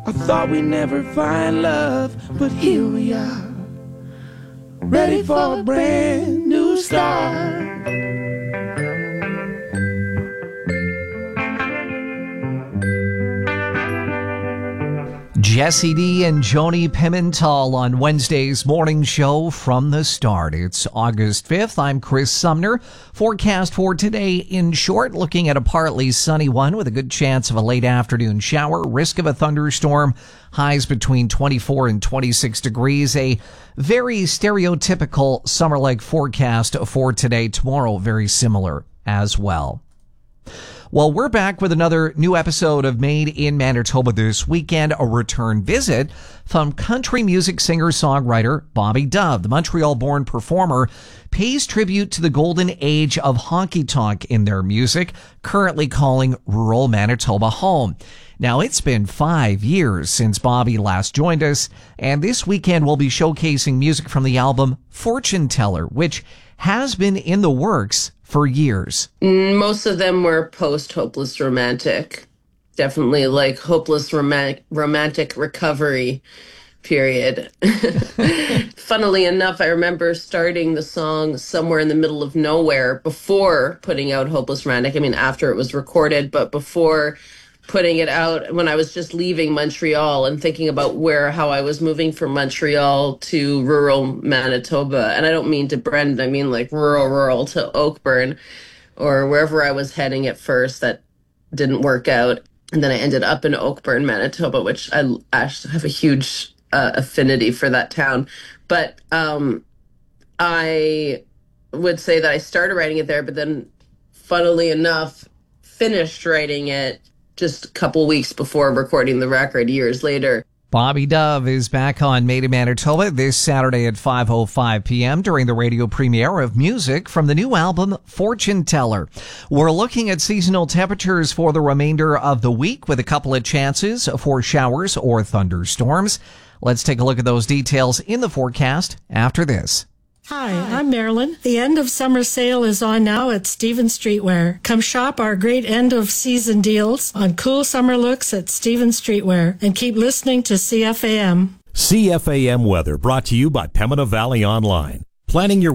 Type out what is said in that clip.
I thought we'd never find love, but here we are, ready for a brand new start. Jesse D and Joni Pimentel on Wednesday's morning show from the start. It's August 5th. I'm Chris Sumner. Forecast for today in short, looking at a partly sunny one with a good chance of a late afternoon shower, risk of a thunderstorm, highs between 24 and 26 degrees. A very stereotypical summer-like forecast for today. Tomorrow, very similar as well. Well, we're back with another new episode of Made in Manitoba this weekend, a return visit from country music singer-songwriter Bobby Dove. The Montreal-born performer pays tribute to the golden age of honky-tonk in their music, currently calling rural Manitoba home. Now, it's been 5 years since Bobby last joined us, and this weekend we'll be showcasing music from the album Fortune Teller, which has been in the works for years. Most of them were post-hopeless romantic. Definitely like hopeless romantic recovery period. Funnily enough, I remember starting the song somewhere in the middle of nowhere before putting out Hopeless Romantic. I mean, after it was recorded, but before putting it out, when I was just leaving Montreal and thinking about how I was moving from Montreal to rural Manitoba. And I don't mean to Brandon, I mean like rural to Oakburn or wherever I was heading at first. That didn't work out. And then I ended up in Oakburn, Manitoba, which I actually have a huge affinity for that town. But I would say that I started writing it there, but then funnily enough, finished writing it just a couple weeks before recording the record years later. Bobby Dove is back on Made in Manitoba this Saturday at 5:05 p.m. during the radio premiere of music from the new album Fortune Teller. We're looking at seasonal temperatures for the remainder of the week with a couple of chances for showers or thunderstorms. Let's take a look at those details in the forecast after this. Hi, I'm Marilyn. The end of summer sale is on now at Stevens Streetwear. Come shop our great end of season deals on cool summer looks at Stevens Streetwear and keep listening to CFAM. CFAM weather brought to you by Pembina Valley Online. Planning your